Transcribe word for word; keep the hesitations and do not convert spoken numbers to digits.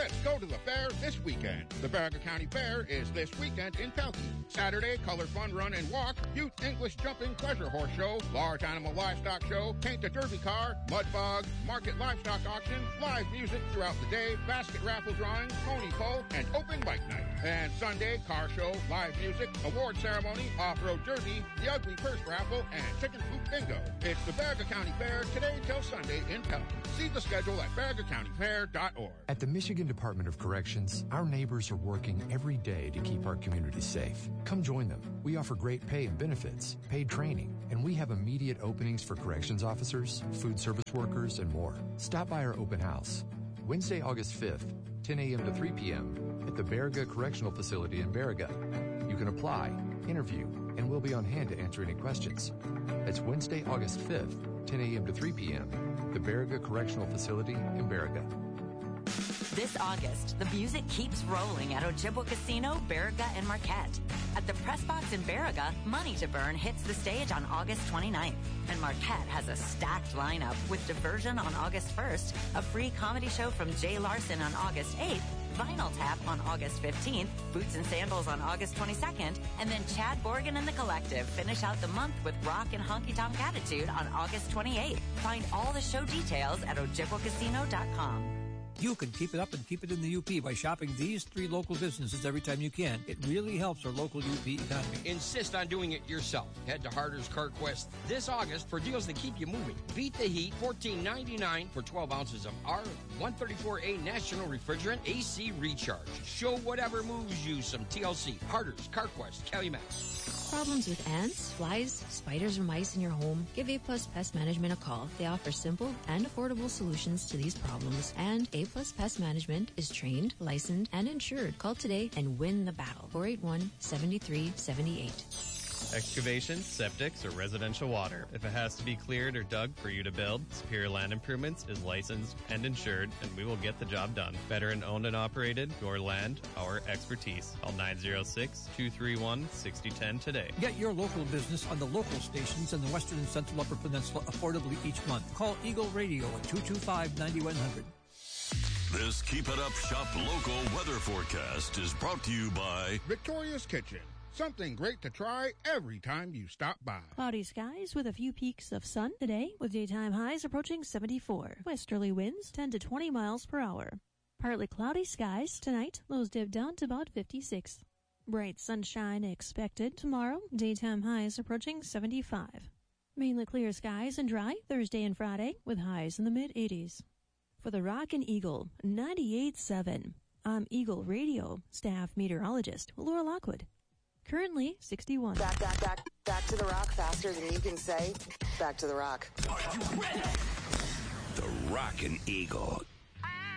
Let's go to the fair this weekend. The Baraga County Fair is this weekend in Pelkey. Saturday, Color Fun Run and Walk, Youth English Jumping Pleasure Horse Show, Large Animal Livestock Show, Paint the Derby Car, Mud Bog, Market Livestock Auction, live music throughout the day, basket raffle drawing, pony pull, and open bike night. And Sunday, car show, live music, award ceremony, off-road derby, the Ugly Purse raffle, and chicken coop bingo. It's the Baraga County Fair today till Sunday in Pelkey. See the schedule at baraga county fair dot org. At the Michigan Department of Corrections, our neighbors are working every day to keep our community safe. Come join them. We offer great pay and benefits, paid training, and we have immediate openings for corrections officers, food service workers, and more. Stop by our open house. Wednesday, August fifth, ten a.m. to three p.m. at the Baraga Correctional Facility in Baraga. You can apply, interview, and we'll be on hand to answer any questions. That's Wednesday, August fifth, ten a.m. to three p.m. the Baraga Correctional Facility in Baraga. This August, the music keeps rolling at Ojibwa Casino, Baraga, and Marquette. At the Press Box in Baraga, Money to Burn hits the stage on August twenty-ninth. And Marquette has a stacked lineup with Diversion on August first, a free comedy show from Jay Larson on August eighth, Vinyl Tap on August fifteenth, Boots and Sandals on August twenty-second, and then Chad Borgen and the Collective finish out the month with Rock and Honky Tonk Attitude on August twenty-eighth. Find all the show details at ojibwa casino dot com. You can keep it up and keep it in the U P by shopping these three local businesses every time you can. It really helps our local U P economy. Insist on doing it yourself. Head to Harder's CarQuest this August for deals that keep you moving. Beat the heat, fourteen ninety-nine for twelve ounces of R one thirty-four A National Refrigerant A C Recharge. Show whatever moves you some T L C. Harder's CarQuest, Calumet. Problems with ants, flies, spiders, or mice in your home? Give A Plus Pest Management a call. They offer simple and affordable solutions to these problems. And A Plus Pest Management is trained, licensed, and insured. Call today and win the battle. four eight one, seven three seven eight. Excavations, septics, or residential water. If it has to be cleared or dug for you to build, Superior Land Improvements is licensed and insured, and we will get the job done. Veteran owned and operated, your land, our expertise. Call nine zero six, two three one, six zero one zero today. Get your local business on the local stations in the Western and Central Upper Peninsula affordably each month. Call Eagle Radio at two two five, nine one zero zero. This Keep It Up Shop Local weather forecast is brought to you by Victoria's Kitchen. Something great to try every time you stop by. Cloudy skies with a few peaks of sun today, with daytime highs approaching seventy-four. Westerly winds ten to twenty miles per hour. Partly cloudy skies tonight, lows dip down to about fifty-six. Bright sunshine expected tomorrow, daytime highs approaching seventy-five. Mainly clear skies and dry Thursday and Friday, with highs in the mid-eighties. For the Rock and Eagle, ninety-eight point seven. I'm Eagle Radio staff meteorologist Laura Lockwood. Currently sixty-one. Back, back, back, back to the rock faster than you can say. Back to the rock. Are you ready? The Rock and Eagle